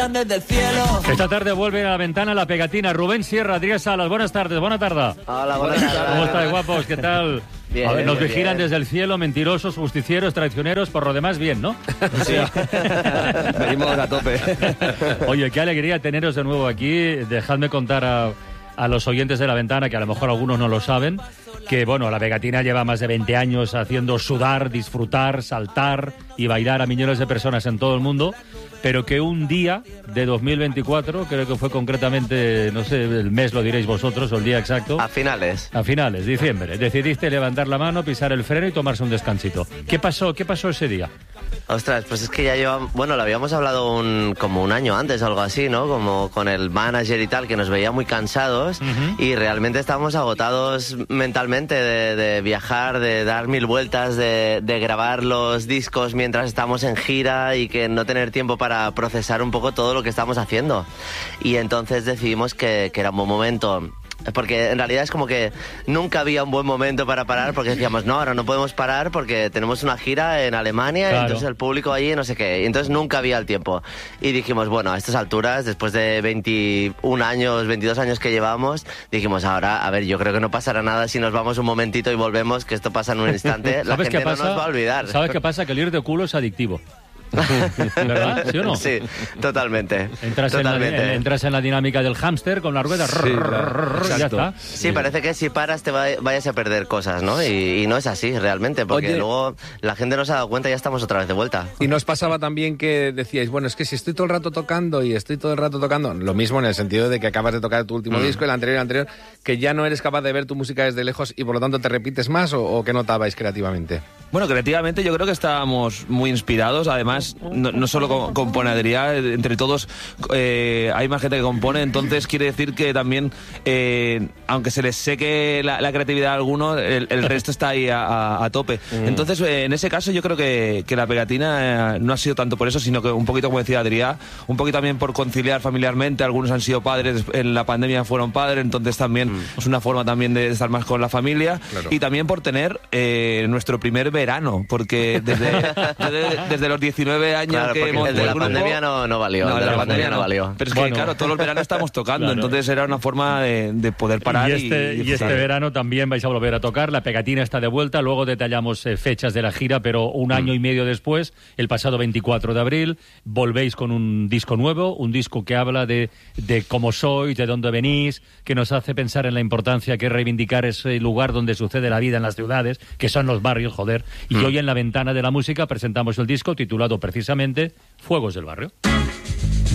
desde el cielo. Esta tarde vuelve a la ventana la pegatina. Rubén Sierra, Adrián Salas, buenas tardes, buena tarde. Hola, buenas tardes. ¿Cómo estáis, guapos? ¿Qué tal? Bien, a ver, nos bien, vigilan bien. desde el cielo, mentirosos, justicieros, traicioneros, por lo demás, bien, ¿no? Sí, venimos a tope. Oye, qué alegría teneros de nuevo aquí. Dejadme contar a los oyentes de la ventana, que a lo mejor algunos no lo saben, que bueno, la pegatina lleva más de 20 años haciendo sudar, disfrutar, saltar y bailar a millones de personas en todo el mundo, pero que un día de 2024, creo que fue concretamente, no sé, el mes lo diréis vosotros, o el día exacto. A finales, diciembre, decidiste levantar la mano, pisar el freno y tomarse un descansito. ¿Qué pasó ese día? Ostras, pues es que ya llevamos, bueno, lo habíamos hablado como un año antes o algo así, ¿no? Como con el manager y tal, que nos veía muy cansados y realmente estábamos agotados mentalmente de viajar, de dar 1000 vueltas, de grabar los discos mientras estamos en gira y que no tener tiempo para procesar un poco todo lo que estamos haciendo. Y entonces decidimos que era un buen momento. Porque en realidad es como que nunca había un buen momento para parar, porque decíamos, no, ahora no podemos parar porque tenemos una gira en Alemania, claro. Y entonces el público allí no sé qué, y entonces nunca había el tiempo. Y dijimos, bueno, a estas alturas, después de 21 años, 22 años que llevamos, dijimos, ahora, a ver, yo creo que no pasará nada si nos vamos un momentito y volvemos, que esto pasa en un instante, la gente no nos va a olvidar. ¿Sabes qué pasa? Que el ir de culo es adictivo. ¿Verdad? ¿Sí o no? Sí, totalmente. Entras en la dinámica del hámster con la rueda, Sí, ya está. Sí, parece que si paras te vayas a perder cosas, ¿no? Y no es así realmente, porque luego la gente no se ha dado cuenta y ya estamos otra vez de vuelta. Y nos pasaba también que decíais, bueno, es que si estoy todo el rato tocando y estoy todo el rato tocando, lo mismo en el sentido de que acabas de tocar tu último disco, el anterior, que ya no eres capaz de ver tu música desde lejos y por lo tanto te repites más, o ¿qué notabais creativamente? Bueno, creativamente yo creo que estábamos muy inspirados. Además, no solo compone Adrià, entre todos hay más gente que compone, entonces quiere decir que también, aunque se les seque la creatividad a alguno, el resto está ahí a tope. Entonces, en ese caso yo creo que la pegatina no ha sido tanto por eso, sino que un poquito, como decía Adrià, un poquito también por conciliar familiarmente. Algunos han sido padres, en la pandemia fueron padres, entonces también es una forma también de estar más con la familia. Claro. Y también por tener nuestro primer verano, porque desde los 19 años, claro, que el de la pandemia no valió. No, el de la pandemia no valió. Pero es que, claro, todos los veranos estamos tocando, claro. Entonces era una forma de poder parar. Y este verano también vais a volver a tocar. La pegatina está de vuelta. Luego detallamos fechas de la gira, pero un año y medio después, el pasado 24 de abril, volvéis con un disco nuevo, un disco que habla de cómo sois, de dónde venís, que nos hace pensar en la importancia que es reivindicar ese lugar donde sucede la vida en las ciudades, que son los barrios, joder. Y hoy en la ventana de la música presentamos el disco titulado precisamente Fuegos del Barrio.